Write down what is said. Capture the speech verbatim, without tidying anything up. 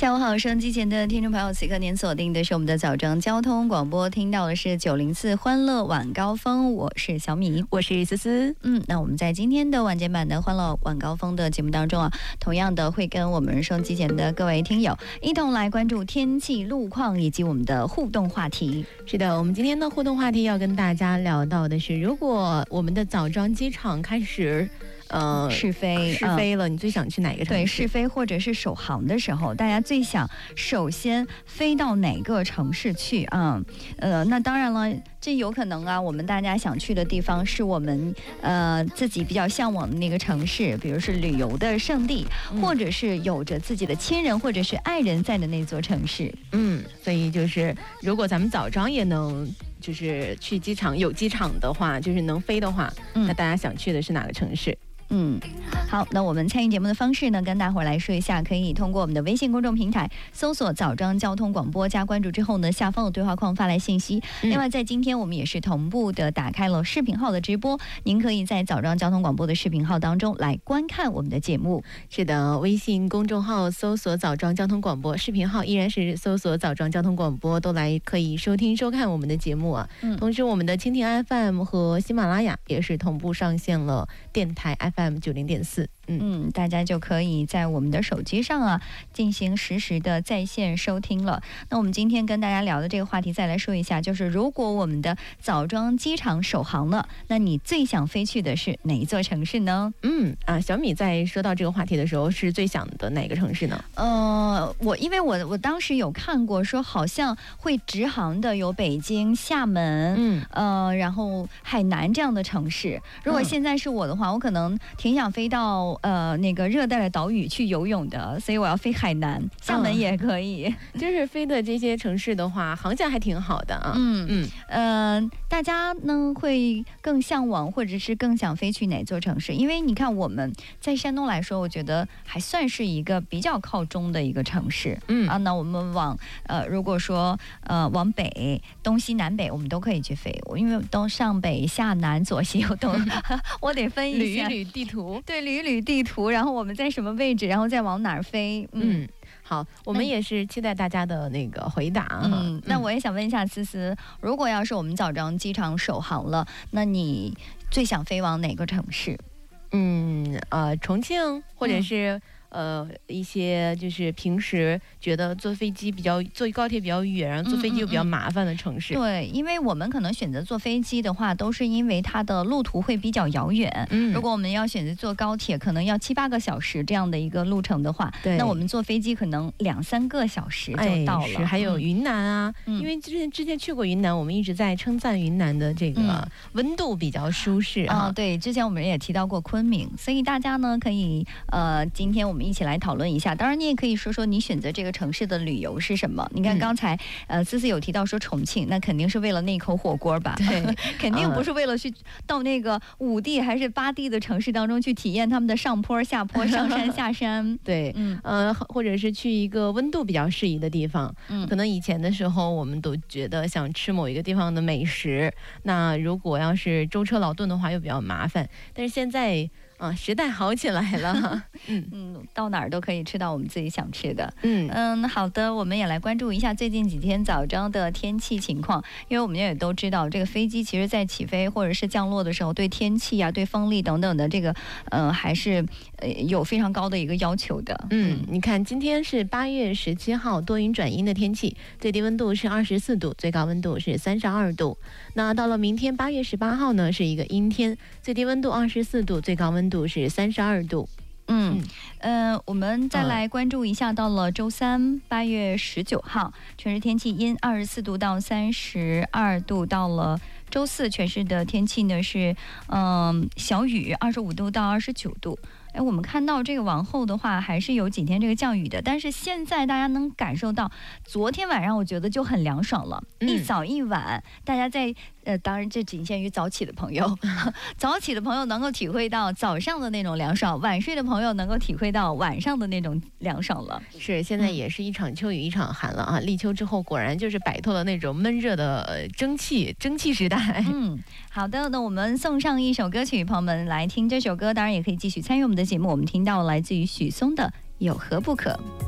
下午好，收音机前的听众朋友，此刻您锁定的是我们的早上交通广播，听到的是九零四欢乐晚高峰，我是小米， 我是思思。 嗯，那我们在今天的晚间版的欢乐晚高峰的节目当中啊，同样的会跟我们收音机前的各位听友一同来关注天气路况以及我们的互动话题。 是的，我们今天的互动话题要跟大家聊到的是，如果我们的枣庄机场开始呃， 试飞试飞了、嗯，你最想去哪个城市？ 对，试飞或者是首航的时候，大家最想首先飞到哪个城市去啊？呃，那当然了，这有可能啊，我们大家想去的地方是我们呃自己比较向往的那个城市，比如是旅游的胜地，嗯、或者是有着自己的亲人或者是爱人在的那座城市。 嗯，所以就是如果咱们枣庄也能就是去机场有机场的话，就是能飞的话，嗯、那大家想去的是哪个城市？ 嗯，好，那我们参与节目的方式呢，跟大伙儿来说一下，可以通过我们的微信公众平台搜索枣庄交通广播，加关注之后呢，下方的对话框发来信息。嗯、另外，在今天我们也是同步的打开了视频号的直播，您可以在枣庄交通广播的视频号当中来观看我们的节目。 是的，微信公众号搜索枣庄交通广播，视频号依然是搜索枣庄交通广播，都来可以收听收看我们的节目啊。嗯、同时，我们的蜻蜓 F M 和喜马拉雅也是同步上线了电台 F M。F M 九零点四， 嗯，大家就可以在我们的手机上啊进行实时的在线收听了。那我们今天跟大家聊的这个话题，再来说一下，就是如果我们的枣庄机场首航了，那你最想飞去的是哪一座城市呢？ 嗯啊，小米在说到这个话题的时候，是最想的哪个城市呢？ 呃，我因为我我当时有看过，说好像会直航的有北京、厦门，嗯，呃，然后海南这样的城市。如果现在是我的话，我可能挺想飞到呃那个热带的岛屿去游泳的，所以我要飞海南，厦门也可以。 嗯、就是飞的这些城市的话，航线还挺好的啊。 嗯嗯呃，大家呢会更向往或者是更想飞去哪座城市？因为你看我们在山东来说，我觉得还算是一个比较靠中的一个城市。嗯啊，那我们往呃如果说呃往北、东西南北，我们都可以去飞。因为东上北下南左西右东，我得分一下。 捋一捋地图， 对，捋一捋地图，然后我们在什么位置，然后再往哪儿飞。嗯， 嗯好，我们也是期待大家的那个回答。 嗯，那我也想问一下思思，如果要是我们枣庄机场首航了，那你最想飞往哪个城市？ 嗯，呃，重庆，或者是、嗯、呃一些就是平时觉得坐飞机比较坐高铁比较远，然后坐飞机又比较麻烦的城市。嗯嗯嗯对，因为我们可能选择坐飞机的话，都是因为它的路途会比较遥远。嗯，如果我们要选择坐高铁，可能要七八个小时这样的一个路程的话，对，那我们坐飞机可能两三个小时就到了。 哎、是，还有云南啊，嗯、因为之前之前去过云南，我们一直在称赞云南的这个温度比较舒适啊。 嗯、对，之前我们也提到过昆明，所以大家呢可以呃，今天我们一起来讨论一下。当然，你也可以说说你选择这个城市的理由是什么。你看刚才、嗯、呃思思有提到说重庆，那肯定是为了那口火锅吧？对，肯定不是为了去到那个五地还是八地的城市当中去体验他们的上坡下坡、上山下山。 对，嗯呃，或者是去一个温度比较适宜的地方。嗯，可能以前的时候我们都觉得想吃某一个地方的美食，那如果要是舟车劳顿的话又比较麻烦，但是现在啊，时代好起来了。 嗯嗯，到哪儿都可以吃到我们自己想吃的。嗯嗯，好的，我们也来关注一下最近几天枣庄的天气情况，因为我们也都知道，这个飞机其实在起飞或者是降落的时候，对天气啊、对风力等等的这个，呃，还是呃有非常高的一个要求的。 嗯，你看，今天是八月十七号，多云转阴的天气，最低温度是二十四度，最高温度是三十二度。那到了明天八月十八号呢，是一个阴天，最低温度二十四度，最高温度是三十二度。 嗯，呃，我们再来关注一下，到了周三八月十九号，全市天气阴，二十四度到三十二度。到了周四，全市的天气呢是嗯、呃、小雨，二十五度到二十九度。哎，我们看到这个往后的话，还是有几天这个降雨的，但是现在大家能感受到，昨天晚上我觉得就很凉爽了，嗯、一早一晚，大家在呃，当然这仅限于早起的朋友，早起的朋友能够体会到早上的那种凉爽，晚睡的朋友能够体会到晚上的那种凉爽了。 是，现在也是一场秋雨一场寒了啊！立秋之后，果然就是摆脱了那种闷热的、呃、蒸汽蒸汽时代。 嗯，好的，那我们送上一首歌曲，朋友们来听这首歌，当然也可以继续参与我们的节目。我们听到来自于许嵩的《有何不可》。